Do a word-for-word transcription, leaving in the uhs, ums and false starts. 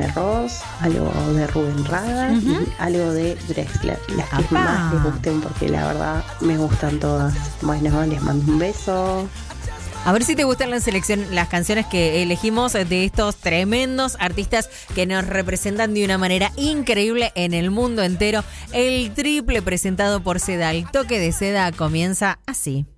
Jaime Ross, algo de Rubén Rada uh-huh. y algo de Drexler. Las que Apá. más les gusten, porque la verdad me gustan todas. Bueno, les mando un beso. A ver si te gustan la selección, las canciones que elegimos de estos tremendos artistas que nos representan de una manera increíble en el mundo entero. El triple presentado por Seda, el toque de Seda, comienza así.